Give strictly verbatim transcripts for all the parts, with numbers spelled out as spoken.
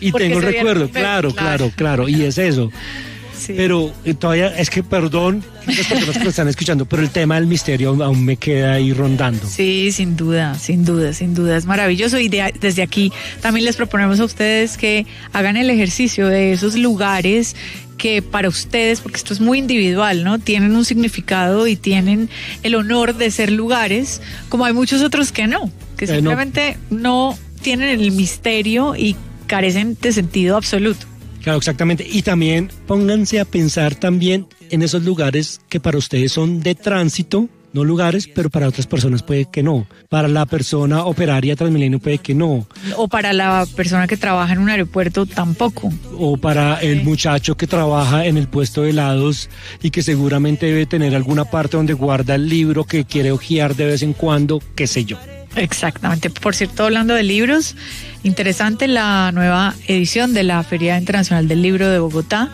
Y tengo el recuerdo, claro, claro, claro, y es eso. Sí. Pero eh, todavía, es que perdón, las personas que lo están escuchando, pero el tema del misterio aún, aún me queda ahí rondando. Sí, sin duda, sin duda, sin duda, es maravilloso. Y de, desde aquí también les proponemos a ustedes que hagan el ejercicio de esos lugares que para ustedes, porque esto es muy individual, ¿no? Tienen un significado y tienen el honor de ser lugares, como hay muchos otros que no, que simplemente eh, no. no tienen el misterio y carecen de sentido absoluto. Claro, exactamente. Y también pónganse a pensar también en esos lugares que para ustedes son de tránsito, no lugares, pero para otras personas puede que no. Para la persona operaria Transmilenio puede que no. O para la persona que trabaja en un aeropuerto tampoco. O para sí. el muchacho que trabaja en el puesto de helados y que seguramente debe tener alguna parte donde guarda el libro que quiere hojear de vez en cuando, qué sé yo. Exactamente. Por cierto, hablando de libros, interesante la nueva edición de la Feria Internacional del Libro de Bogotá,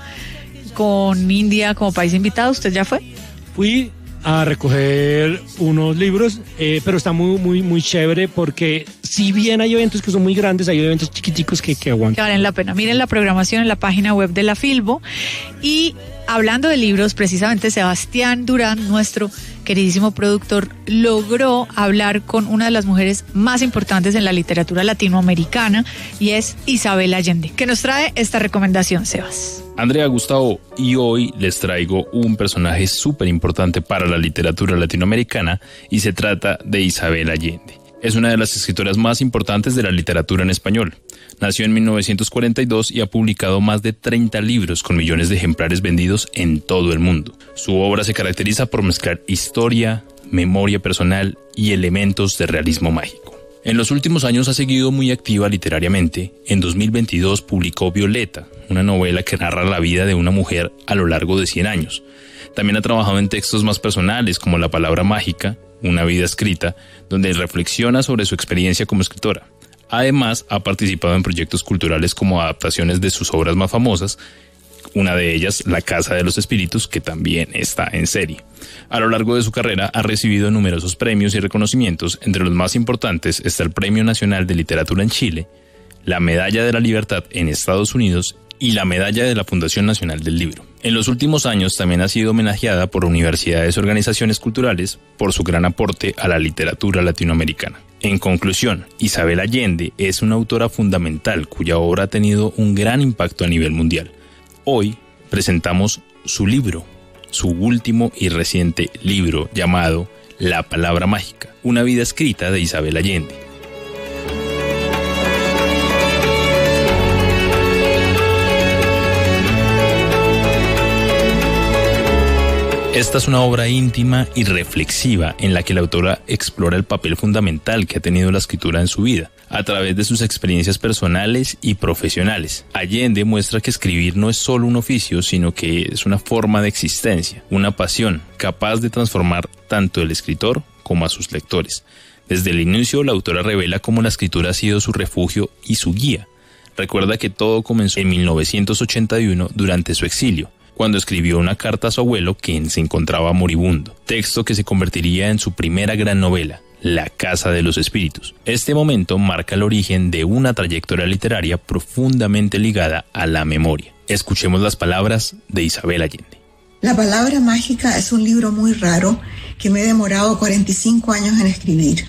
con India como país invitado. ¿Usted ya fue? Fui a recoger unos libros, eh, pero está muy, muy, muy chévere porque si bien hay eventos que son muy grandes, hay eventos chiquiticos que, que aguantan. Que valen la pena. Miren la programación en la página web de la Filbo. Y hablando de libros, precisamente Sebastián Durán, nuestro queridísimo productor, logró hablar con una de las mujeres más importantes en la literatura latinoamericana y es Isabel Allende, que nos trae esta recomendación, Sebas. Andrea, Gustavo, y hoy les traigo un personaje súper importante para la literatura latinoamericana y se trata de Isabel Allende. Es una de las escritoras más importantes de la literatura en español. Nació en mil novecientos cuarenta y dos y ha publicado más de treinta libros con millones de ejemplares vendidos en todo el mundo. Su obra se caracteriza por mezclar historia, memoria personal y elementos de realismo mágico. En los últimos años ha seguido muy activa literariamente. En dos mil veintidós publicó Violeta, una novela que narra la vida de una mujer a lo largo de cien años. También ha trabajado en textos más personales como La palabra mágica, Una vida escrita, donde reflexiona sobre su experiencia como escritora. Además, ha participado en proyectos culturales como adaptaciones de sus obras más famosas, una de ellas, La Casa de los Espíritus, que también está en serie. A lo largo de su carrera ha recibido numerosos premios y reconocimientos. Entre los más importantes está el Premio Nacional de Literatura en Chile, la Medalla de la Libertad en Estados Unidos y la Medalla de la Fundación Nacional del Libro. En los últimos años también ha sido homenajeada por universidades y organizaciones culturales por su gran aporte a la literatura latinoamericana. En conclusión, Isabel Allende es una autora fundamental cuya obra ha tenido un gran impacto a nivel mundial. Hoy presentamos su libro, su último y reciente libro llamado La palabra mágica, una vida escrita de Isabel Allende. Esta es una obra íntima y reflexiva en la que la autora explora el papel fundamental que ha tenido la escritura en su vida, a través de sus experiencias personales y profesionales. Allende muestra que escribir no es solo un oficio, sino que es una forma de existencia, una pasión capaz de transformar tanto al escritor como a sus lectores. Desde el inicio, la autora revela cómo la escritura ha sido su refugio y su guía. Recuerda que todo comenzó en mil novecientos ochenta y uno durante su exilio, cuando escribió una carta a su abuelo quien se encontraba moribundo, texto que se convertiría en su primera gran novela, La Casa de los Espíritus. Este momento marca el origen de una trayectoria literaria profundamente ligada a la memoria. Escuchemos las palabras de Isabel Allende. La palabra mágica es un libro muy raro que me he demorado cuarenta y cinco años en escribir.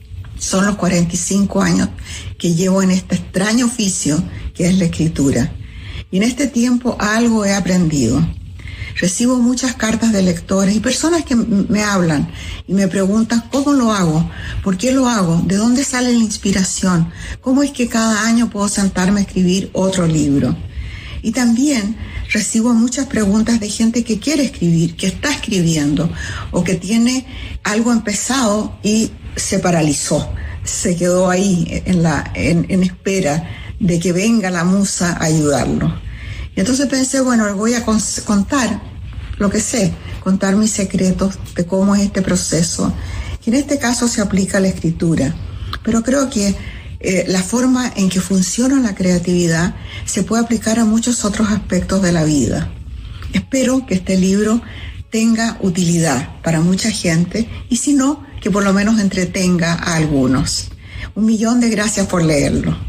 Son los cuarenta y cinco años que llevo en este extraño oficio que es la escritura. Y en este tiempo algo he aprendido. Recibo muchas cartas de lectores y personas que me hablan y me preguntan cómo lo hago, por qué lo hago, de dónde sale la inspiración, cómo es que cada año puedo sentarme a escribir otro libro. Y también recibo muchas preguntas de gente que quiere escribir, que está escribiendo o que tiene algo empezado y se paralizó, se quedó ahí en, la, en, en espera de que venga la musa a ayudarlo. Y entonces pensé, bueno, les voy a contar lo que sé, contar mis secretos de cómo es este proceso, que en este caso se aplica a la escritura. Pero creo que eh, la forma en que funciona la creatividad se puede aplicar a muchos otros aspectos de la vida. Espero que este libro tenga utilidad para mucha gente y si no, que por lo menos entretenga a algunos. Un millón de gracias por leerlo.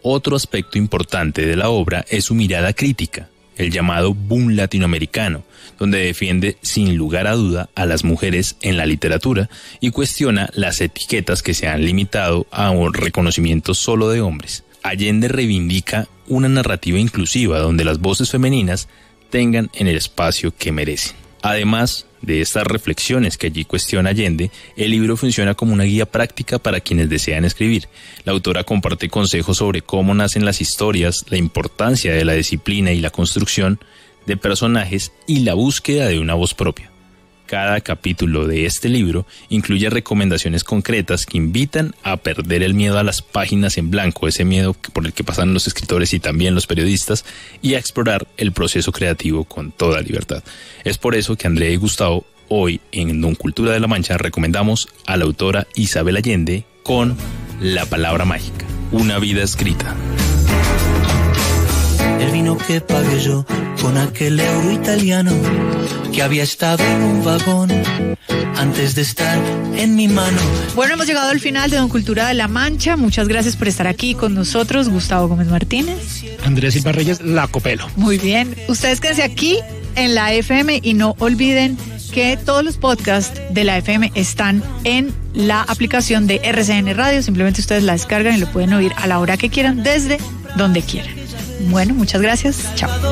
Otro aspecto importante de la obra es su mirada crítica, el llamado boom latinoamericano, donde defiende sin lugar a duda a las mujeres en la literatura y cuestiona las etiquetas que se han limitado a un reconocimiento solo de hombres. Allende reivindica una narrativa inclusiva donde las voces femeninas tengan en el espacio que merecen. Además de estas reflexiones que allí cuestiona Allende, el libro funciona como una guía práctica para quienes desean escribir. La autora comparte consejos sobre cómo nacen las historias, la importancia de la disciplina y la construcción de personajes y la búsqueda de una voz propia. Cada capítulo de este libro incluye recomendaciones concretas que invitan a perder el miedo a las páginas en blanco, ese miedo por el que pasan los escritores y también los periodistas, y a explorar el proceso creativo con toda libertad. Es por eso que Andrea y Gustavo hoy en Don Cultura de la Mancha recomendamos a la autora Isabel Allende con La Palabra Mágica, una vida escrita. El vino que pagué yo con aquel euro italiano que había estado en un vagón antes de estar en mi mano. Bueno, hemos llegado al final de Don Cultura de la Mancha. Muchas gracias por estar aquí con nosotros, Gustavo Gómez Martínez. Andrés Silva Reyes, la Copelo. Muy bien. Ustedes quédense aquí en la F M y no olviden que todos los podcasts de la F M están en la aplicación de R C N Radio. Simplemente ustedes la descargan y lo pueden oír a la hora que quieran, desde donde quieran. Bueno, muchas gracias. Chao.